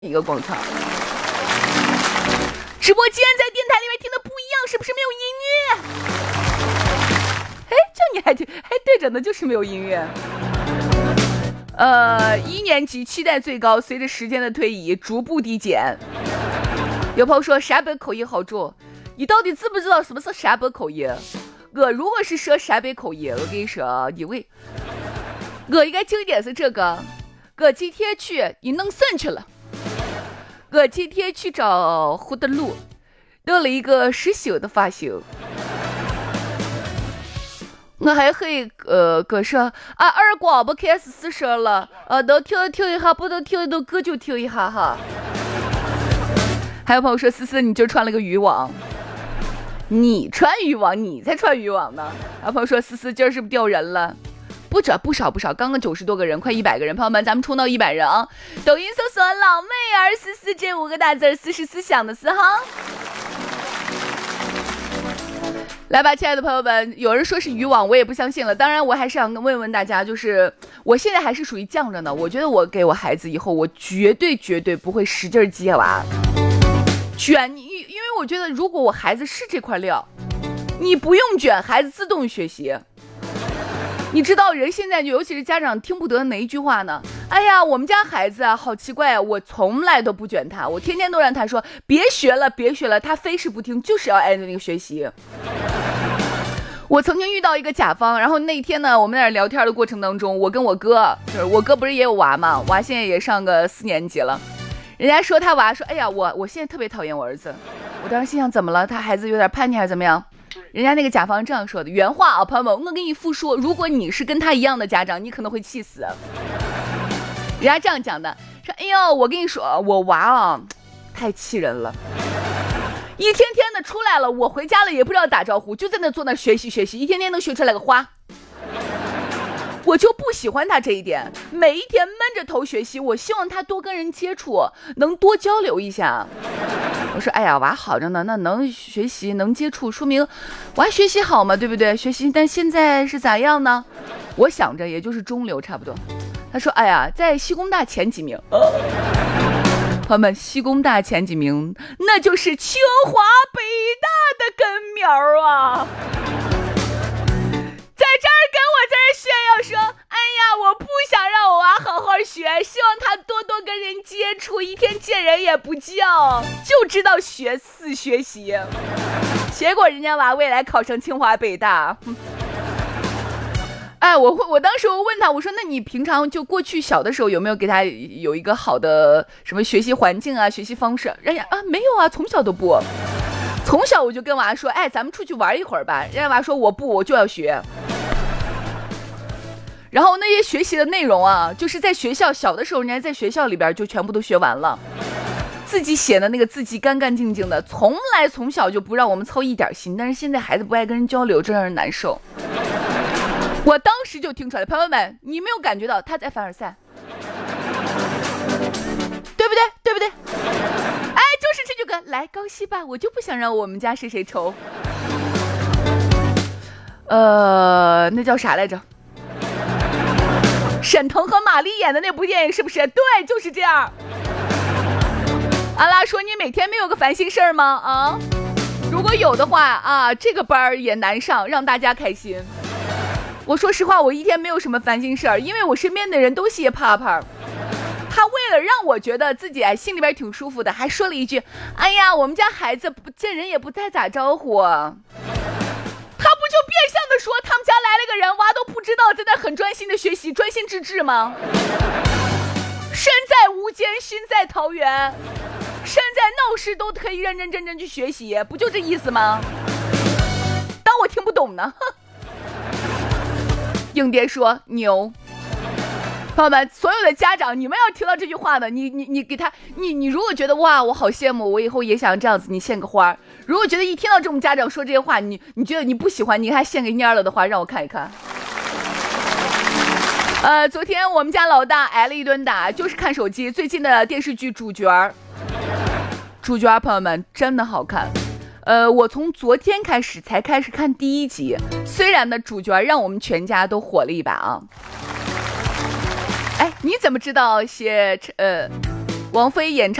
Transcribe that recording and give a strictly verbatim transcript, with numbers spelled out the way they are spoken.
一个广场。直播间在电台里面听的不一样，是不是没有音乐？哎，就你还听，哎，对着呢，就是没有音乐。呃，一年级期待最高，随着时间的推移逐步递减。有朋友说陕北口音好重，你到底知不知道什么是陕北口音？我如果是说陕北口音，我跟你说，因为我应该经典是这个，我今天去你弄肾去了。我今天去找胡德路，弄了一个实心的发型。我还会呃，哥说啊，二广播开始试声了，呃，能听听一下，不能听都哥就听一下哈。还有朋友说，思思你就穿了个渔网，你穿渔网，你才穿渔网呢。还有朋友说，思思今儿是不是掉人了？不止，不少不少，刚刚九十多个人，快一百个人，朋友们，咱们冲到一百人啊！抖音搜索老妹儿思思这五个大字，思是思想的思哈。来吧，亲爱的朋友们，有人说是渔网，我也不相信了。当然，我还是想问问大家，就是我现在还是属于犟着呢。我觉得我给我孩子以后，我绝对绝对不会使劲接娃，卷，因因为我觉得如果我孩子是这块料，你不用卷，孩子自动学习。你知道人现在尤其是家长听不得哪一句话呢？哎呀，我们家孩子啊，好奇怪啊！我从来都不卷他，我天天都让他说别学了，别学了，他非是不听，就是要挨着那个学习。我曾经遇到一个甲方，然后那天呢，我们在那聊天的过程当中，我跟我哥，就是我哥不是也有娃嘛，娃现在也上个四年级了，人家说他娃说，哎呀，我我现在特别讨厌我儿子，我当时心想怎么了？他孩子有点叛逆还是怎么样？人家那个甲方这样说的，原话啊，朋友们，我给你复述，如果你是跟他一样的家长，你可能会气死。人家这样讲的，说，哎呦，我跟你说，我娃啊，太气人了，一天天的出来了，我回家了也不知道打招呼，就在那坐那学习学习，一天天能学出来个花。我就不喜欢他这一点，每一天闷着头学习，我希望他多跟人接触，能多交流一下。我说，哎呀，娃好着呢，那能学习能接触，说明娃学习好嘛，对不对？学习，但现在是咋样呢？我想着也就是中流差不多。他说，哎呀，在西工大前几名。朋友们，西工大前几名，那就是清华北大的根苗啊。在这儿跟我在这炫耀说，哎呀，我不想让我娃好好学，希望他多多跟人接触，一天见人也不叫，就知道学死学习。结果人家娃未来考上清华北大。哎，我我当时我问他，我说那你平常就过去小的时候有没有给他有一个好的什么学习环境啊，学习方式？人家啊没有啊，从小都不。从小我就跟娃说，哎，咱们出去玩一会儿吧。人家娃说我不，我就要学。然后那些学习的内容啊，就是在学校小的时候，人家在学校里边就全部都学完了，自己写的那个字迹干干净净的，从来从小就不让我们操一点心。但是现在孩子不爱跟人交流，真让人难受。我当时就听出来，朋友们，你没有感觉到他在凡尔赛，对不对？对不对？哎，就是这句歌，来高兴吧，我就不想让我们家谁谁愁。呃，那叫啥来着？沈腾和马丽演的那部电影是不是？对，就是这样。阿拉说，你每天没有个烦心事儿吗？啊，如果有的话啊，这个班也难上，让大家开心。我说实话，我一天没有什么烦心事儿，因为我身边的人都谢怕怕。他为了让我觉得自己哎心里边挺舒服的，还说了一句：“哎呀，我们家孩子不见人也不太咋招呼。”他不就变相的说他们家来了个人，娃都不知道在那很专心的学习，专心致志吗？身在无间，心在桃源，身在闹市都可以认认真真去学习，不就这意思吗？当我听不懂呢？硬爹说牛。朋友们，所有的家长，你们要听到这句话的，你你你给他，你你如果觉得哇，我好羡慕，我以后也想这样子，你献个花。如果觉得一听到这种家长说这些话，你你觉得你不喜欢，你还献给蔫了的话，让我看一看。呃，昨天我们家老大挨了一顿打，就是看手机。最近的电视剧主角，主角朋友们真的好看。呃，我从昨天开始才开始看第一集，虽然呢主角让我们全家都火了一把啊。哎，你怎么知道写呃王菲演唱